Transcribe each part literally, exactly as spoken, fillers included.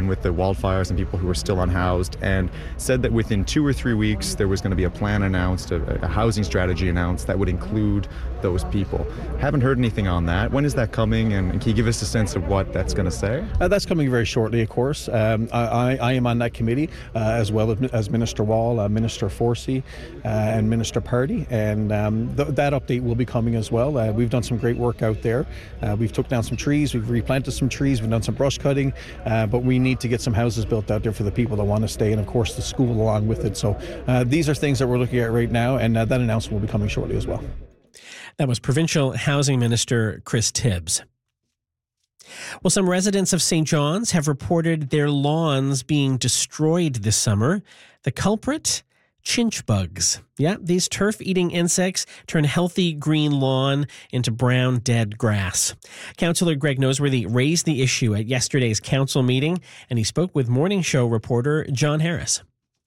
dealing with the wildfires and people who were still unhoused, and said that within two or three weeks there was going to be a plan announced, a, a housing strategy announced that would include those people. Haven't heard anything on that. When is that coming, and, and can you give us a sense of what that's going to say? Uh, that's coming very shortly, of course. Um, I, I, I am on that committee uh, as well as, as Minister Wall, uh, Minister Forsey, uh, and Minister Pardee, and um, th- that update will be coming as well. Uh, we've done some great work out there. Uh, we've took down some trees, we've replanted some trees, we've done some brush cutting, uh, but we need to get some houses built out there for the people that want to stay, and of course the school along with it. So uh, these are things that we're looking at right now, and uh, that announcement will be coming shortly as well. That was Provincial Housing Minister Chris Tibbs. Well, some residents of Saint John's have reported their lawns being destroyed this summer. The culprit? Chinch bugs. Yeah, these turf-eating insects turn healthy green lawn into brown, dead grass. Councillor Greg Noseworthy raised the issue at yesterday's council meeting, and he spoke with Morning Show reporter John Harris.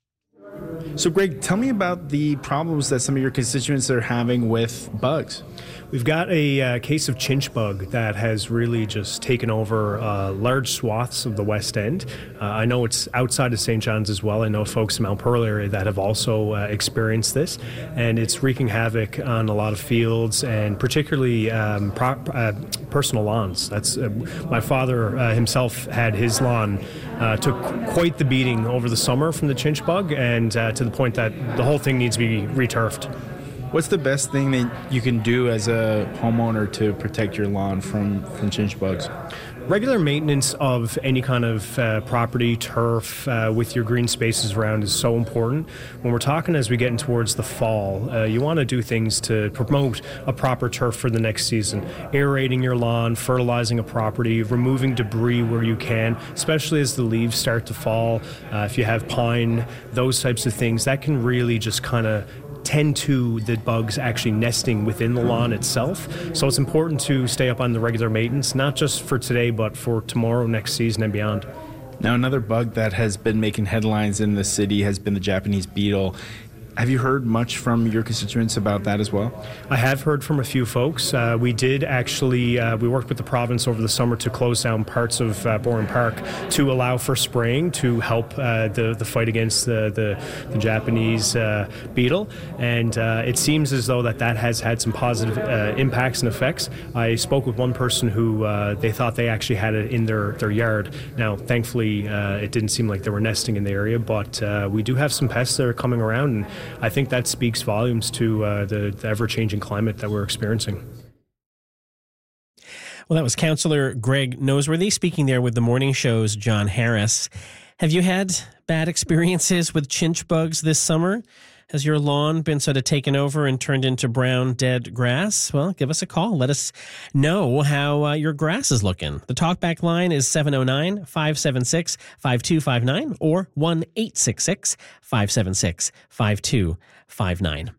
So, Greg, tell me about the problems that some of your constituents are having with bugs. We've got a uh, case of chinch bug that has really just taken over uh, large swaths of the West End. Uh, I know it's outside of Saint John's as well. I know folks in Mount Pearl area that have also uh, experienced this, and it's wreaking havoc on a lot of fields and particularly um, pro- uh, personal lawns. That's uh, my father uh, himself had his lawn uh, took quite the beating over the summer from the chinch bug, and uh, to the point that the whole thing needs to be returfed. What's the best thing that you can do as a homeowner to protect your lawn from, from chinch bugs? Regular maintenance of any kind of uh, property, turf, uh, with your green spaces around is so important. When we're talking as we get in towards the fall, uh, you want to do things to promote a proper turf for the next season. Aerating your lawn, fertilizing a property, removing debris where you can, especially as the leaves start to fall. Uh, if you have pine, those types of things, that can really just kind of tend to the bugs actually nesting within the lawn itself. So it's important to stay up on the regular maintenance, not just for today, but for tomorrow, next season, and beyond. Now, another bug that has been making headlines in the city has been the Japanese beetle. Have you heard much from your constituents about that as well? I have heard from a few folks. Uh, we did actually, uh, we worked with the province over the summer to close down parts of uh, Bourne Park to allow for spraying to help uh, the, the fight against the, the, the Japanese uh, beetle. And uh, it seems as though that that has had some positive uh, impacts and effects. I spoke with one person who uh, they thought they actually had it in their, their yard. Now, thankfully, uh, it didn't seem like they were nesting in the area, but uh, we do have some pests that are coming around, and I think that speaks volumes to uh, the, the ever-changing climate that we're experiencing. Well, that was Councillor Greg Noseworthy speaking there with the Morning Show's John Harris. Have you had bad experiences with chinch bugs this summer? Has your lawn been sort of taken over and turned into brown, dead grass? Well, give us a call. Let us know how uh, your grass is looking. The talkback line is seven oh nine, five seven six, five two five nine or one eight six six, five seven six, five two five nine.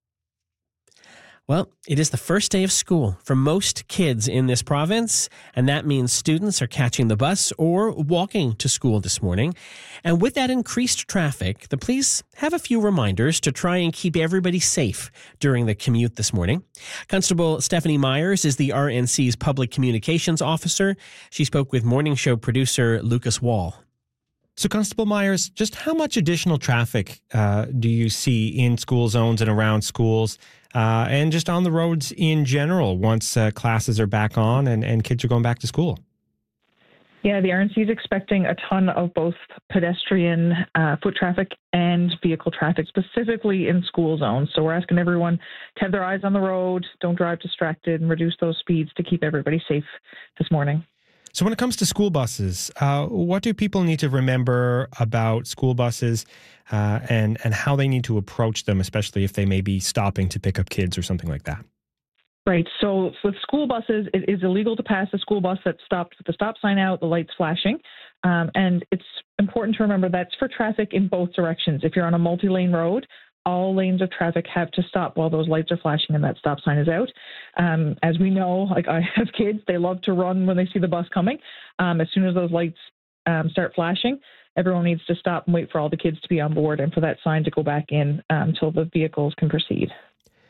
Well, it is the first day of school for most kids in this province, and that means students are catching the bus or walking to school this morning. And with that increased traffic, the police have a few reminders to try and keep everybody safe during the commute this morning. Constable Stephanie Myers is the R N C's Public Communications Officer. She spoke with Morning Show producer Lucas Wall. So, Constable Myers, just how much additional traffic uh, do you see in school zones and around schools uh, and just on the roads in general once uh, classes are back on and, and kids are going back to school? Yeah, the R N C is expecting a ton of both pedestrian uh, foot traffic and vehicle traffic, specifically in school zones. So we're asking everyone to have their eyes on the road, don't drive distracted, and reduce those speeds to keep everybody safe this morning. So when it comes to school buses, uh, what do people need to remember about school buses uh, and, and how they need to approach them, especially if they may be stopping to pick up kids or something like that? Right. So with school buses, it is illegal to pass a school bus that's stopped with the stop sign out, the lights flashing. Um, and it's important to remember that's for traffic in both directions. If you're on a multi-lane road, all lanes of traffic have to stop while those lights are flashing and that stop sign is out. Um, as we know, like I have kids, they love to run when they see the bus coming. Um, as soon as those lights um, start flashing, everyone needs to stop and wait for all the kids to be on board and for that sign to go back in um, until the vehicles can proceed.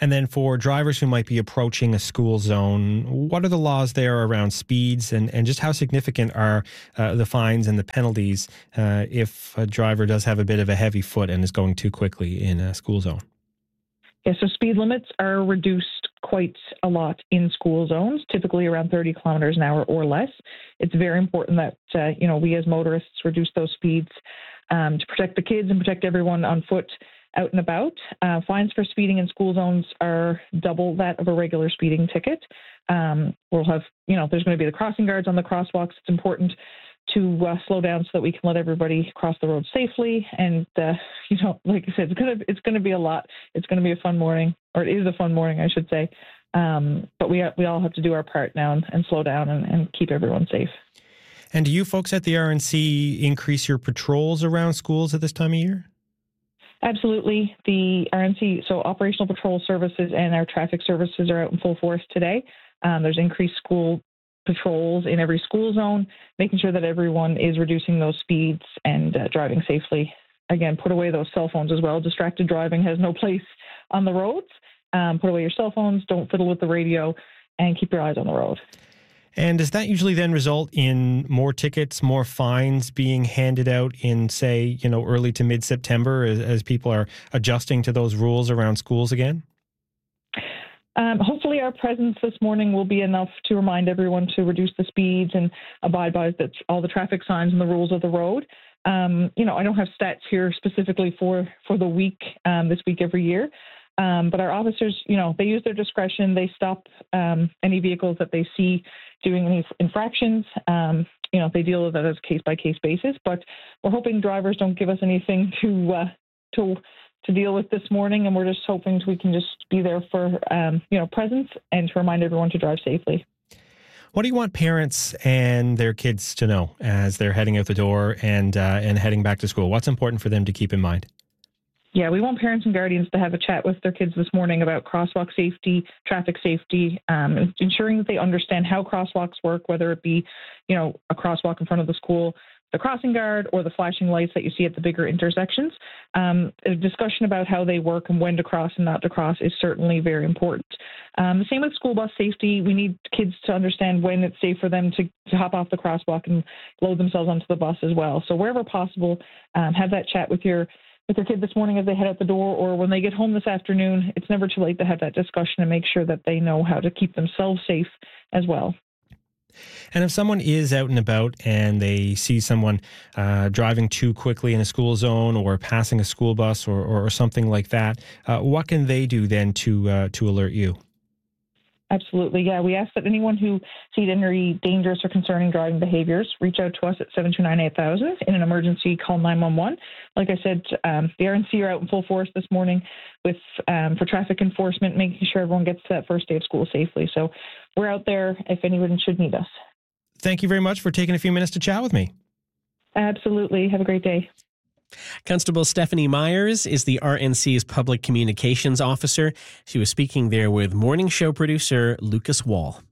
And then for drivers who might be approaching a school zone, what are the laws there around speeds, and, and just how significant are uh, the fines and the penalties uh, if a driver does have a bit of a heavy foot and is going too quickly in a school zone? Yeah, so speed limits are reduced quite a lot in school zones, typically around thirty kilometers an hour or less. It's very important that, uh, you know, we as motorists reduce those speeds um, to protect the kids and protect everyone on foot out and about. Uh, fines for speeding in school zones are double that of a regular speeding ticket. Um, we'll have, you know, there's going to be the crossing guards on the crosswalks. It's important to uh, slow down so that we can let everybody cross the road safely. And, uh, you know, like I said, it's going to it's going to be a lot. It's going to be a fun morning, or it is a fun morning, I should say. Um, but we we all have to do our part now and, and slow down and, and keep everyone safe. And do you folks at the R N C increase your patrols around schools at this time of year? Absolutely. The R N C, so Operational Patrol Services and our traffic services are out in full force today. Um, there's increased school patrols in every school zone, making sure that everyone is reducing those speeds and uh, driving safely. Again, put away those cell phones as well. Distracted driving has no place on the roads. Um, put away your cell phones, don't fiddle with the radio, and keep your eyes on the road. And does that usually then result in more tickets, more fines being handed out in, say, you know, early to mid-September as, as people are adjusting to those rules around schools again? Um, hopefully our presence this morning will be enough to remind everyone to reduce the speeds and abide by the, all the traffic signs and the rules of the road. Um, you know, I don't have stats here specifically for, for the week, um, this week every year. Um, but our officers, you know, they use their discretion. They stop um, any vehicles that they see doing any infractions. Um, you know, they deal with that as a case-by-case basis. But we're hoping drivers don't give us anything to uh, to to deal with this morning, and we're just hoping we can just be there for, um, you know, presence and to remind everyone to drive safely. What do you want parents and their kids to know as they're heading out the door and uh, and heading back to school? What's important for them to keep in mind? Yeah, we want parents and guardians to have a chat with their kids this morning about crosswalk safety, traffic safety, um, ensuring that they understand how crosswalks work, whether it be, you know, a crosswalk in front of the school, the crossing guard, or the flashing lights that you see at the bigger intersections. Um, a discussion about how they work and when to cross and not to cross is certainly very important. Um, the same with school bus safety. We need kids to understand when it's safe for them to, to hop off the crosswalk and load themselves onto the bus as well. So wherever possible, um, have that chat with your with their kid this morning as they head out the door, or when they get home this afternoon. It's never too late to have that discussion and make sure that they know how to keep themselves safe as well. And if someone is out and about and they see someone uh, driving too quickly in a school zone or passing a school bus or, or something like that, uh, what can they do then to uh, to alert you? Absolutely, yeah. We ask that anyone who sees any dangerous or concerning driving behaviors reach out to us at seven two nine eight thousand. In an emergency, call nine one one. Like I said, um, the R N C are out in full force this morning with um, for traffic enforcement, making sure everyone gets to that first day of school safely. So we're out there if anyone should need us. Thank you very much for taking a few minutes to chat with me. Absolutely. Have a great day. Constable Stephanie Myers is the R N C's public communications officer. She was speaking there with morning show producer Lucas Wall.